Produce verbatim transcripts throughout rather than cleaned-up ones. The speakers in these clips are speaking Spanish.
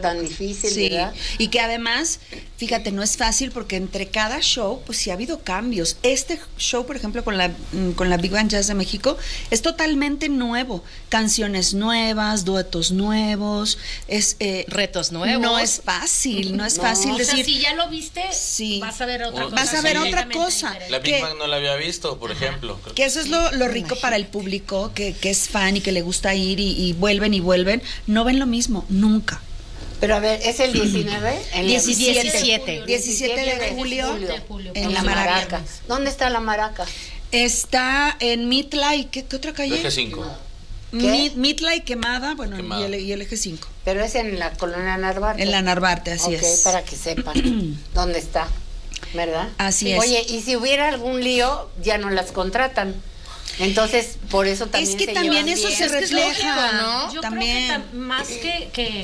tan difícil, sí, ¿verdad? Y que además, fíjate, no es fácil porque entre cada show, pues sí ha habido cambios. Este show, por ejemplo, con la, con la Big Band Jazz de México, es totalmente nuevo. Canciones nuevas, duetos nuevos, es eh, retos nuevos. No es fácil, no es No, fácil O sea, decir. si ya lo viste, sí, vas a ver otra cosa. Vas a ver otra completamente cosa. diferente. La Big que- Bang no la había visto, por Ajá. ejemplo. Creo Que eso es lo, lo rico para el público, que, que es fan y que le gusta ir y, y vuelven y vuelven. No ven lo mismo, nunca. Pero a ver, ¿es el diecinueve? El diecisiete. diecisiete. diecisiete de julio, de julio, en en la la Maraca. Maraca. ¿Dónde está la Maraca? Está en Mitla y ¿qué, qué otra calle? Eje cinco. Mi- Mitla y Quemada, bueno, Quemada. Y, el, y el eje cinco. Pero es en la colonia Narvarte. En la Narvarte, así Ok, es. para que sepan dónde está, ¿verdad? Así es. Oye, y si hubiera algún lío, ya no las contratan. Entonces, por eso también Es que se también llevan eso bien. se Es que es refleja, lógico, ¿no? Yo También. creo que tam- más que, que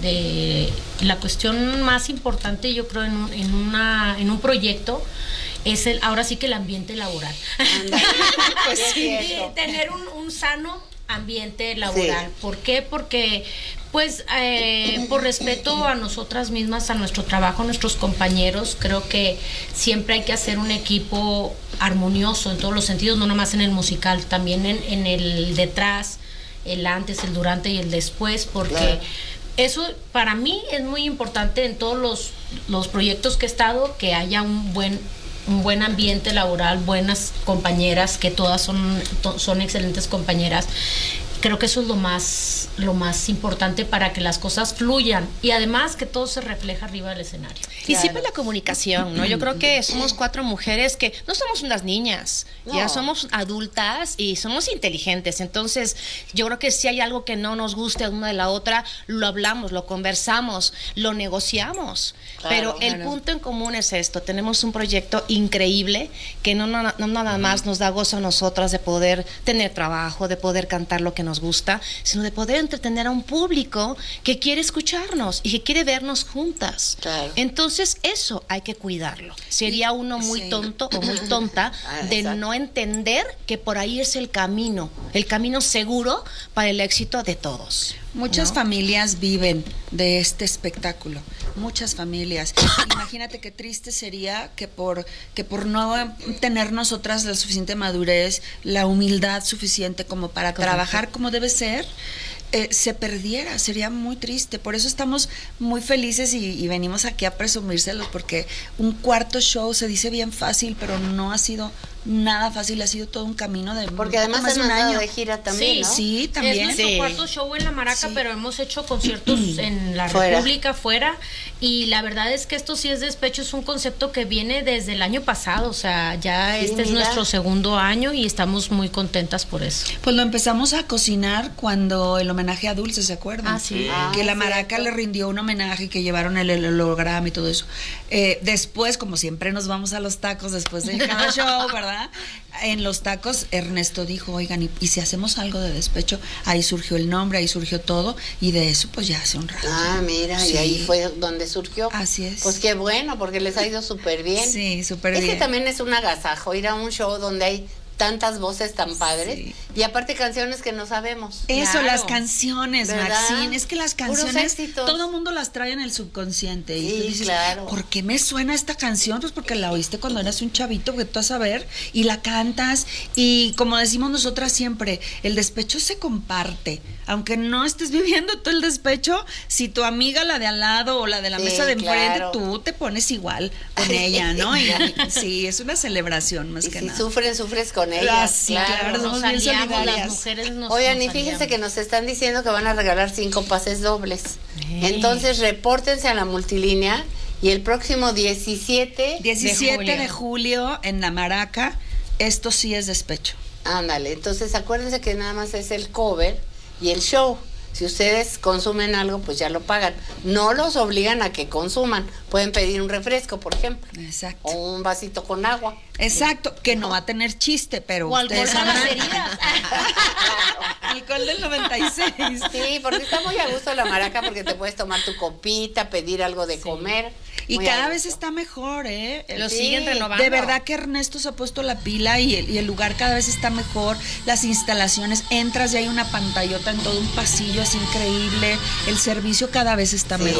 de la cuestión más importante, yo creo en un, en una en un proyecto es el ahora sí que el ambiente laboral. Ándale. Pues sí, Y eso. tener un, un sano ambiente laboral. Sí. ¿Por qué? Porque pues eh, por respeto a nosotras mismas, a nuestro trabajo, a nuestros compañeros, creo que siempre hay que hacer un equipo armonioso en todos los sentidos, no nomás en el musical, también en, en el detrás, el antes, el durante y el después, porque Claro. eso para mí es muy importante en todos los, los proyectos que he estado, que haya un buen un buen ambiente laboral, buenas compañeras, que todas son, to- son excelentes compañeras. Creo que eso es lo más, lo más importante para que las cosas fluyan y además que todo se refleja arriba del escenario. Y siempre la comunicación, ¿no? Yo creo que somos cuatro mujeres que no somos unas niñas, No. ya somos adultas y somos inteligentes. Entonces, yo creo que si hay algo que no nos guste una de la otra, lo hablamos, lo conversamos, lo negociamos. Claro, Pero el claro. punto en común es esto. Tenemos un proyecto increíble que no, no, no nada más nos da gozo a nosotras de poder tener trabajo, de poder cantar lo que nos gusta, sino de poder entretener a un público que quiere escucharnos y que quiere vernos juntas. Claro. Entonces, eso hay que cuidarlo. Sería uno muy sí. tonto o muy tonta Ah, de exacto. no entender que por ahí es el camino, el camino seguro para el éxito de todos. Muchas ¿no? familias viven de este espectáculo, muchas familias. Imagínate qué triste sería que por que por no tener nosotras la suficiente madurez, la humildad suficiente como para Correcto. trabajar como debe ser, eh, se perdiera, sería muy triste. Por eso estamos muy felices y, y venimos aquí a presumírselos, porque un cuarto show se dice bien fácil, pero no ha sido nada fácil, ha sido todo un camino de Porque poco además más han de un andado año. de gira también, ¿no? Sí, también. Es nuestro Sí. cuarto show en la Maraca, Sí. pero hemos hecho conciertos en la Fuera. República, fuera, y la verdad es que esto sí es despecho, es un concepto que viene desde el año pasado, o sea, ya Sí, este es mira. nuestro segundo año y estamos muy contentas por eso. Pues lo empezamos a cocinar cuando el homenaje a Dulce, ¿se acuerdan? Ah, sí. Ah, Que la Maraca cierto. le rindió un homenaje y que llevaron el, el holograma y todo eso. Eh, después, como siempre nos vamos a los tacos después de cada show, ¿verdad? En los tacos Ernesto dijo, oigan, ¿y, y si hacemos algo de despecho? Ahí surgió el nombre, ahí surgió todo, y de eso pues ya hace un rato. Ah, mira, Sí. y ahí fue donde surgió. Así es. Pues qué bueno, porque les ha ido súper bien. Sí, súper Es bien. que también es un agasajo ir a un show donde hay tantas voces tan padres Sí. y aparte canciones que no sabemos. Eso, Claro. las canciones, ¿Verdad? Maxine, es que las Puros canciones, éxitos. todo el mundo las trae en el subconsciente. Y Sí, tú dices, claro. ¿por qué me suena esta canción? Pues porque la oíste cuando eras un chavito, que tú vas a ver, y la cantas, y como decimos nosotras siempre, el despecho se comparte. Aunque no estés viviendo tú el despecho, si tu amiga, la de al lado o la de la Sí, mesa de enfrente, claro. tú te pones igual con ella, ¿no? Y, y- sí, es una celebración más Y que si nada. sufren, sufres con Ah, ellas. sí, claro. claro, Nos somos bien aliamos, las solidarias. mujeres nos Oigan, nos y fíjense aliamos. que nos están diciendo que van a regalar cinco pases dobles. Ey. Entonces, repórtense a la multilínea y el próximo diecisiete, diecisiete de julio. julio en la Maraca, esto sí es despecho. ándale. Entonces, acuérdense que nada más es el cover y el show. Si ustedes consumen algo, pues ya lo pagan. No los obligan a que consuman. Pueden pedir un refresco, por ejemplo, Exacto. o un vasito con agua. Exacto, que no va a tener chiste, pero O alcohol ustedes para las sabrán. heridas. Alcohol del noventa y seis. Sí, porque está muy a gusto la Maraca porque te puedes tomar tu copita, pedir algo de comer. Y Muy a cada vez gusto. está mejor, ¿eh? Lo Sí, siguen renovando. De verdad que Ernesto se ha puesto la pila y el, y el lugar cada vez está mejor. Las instalaciones, entras y hay una pantallota en todo un pasillo, es increíble. El servicio cada vez está Sí. mejor.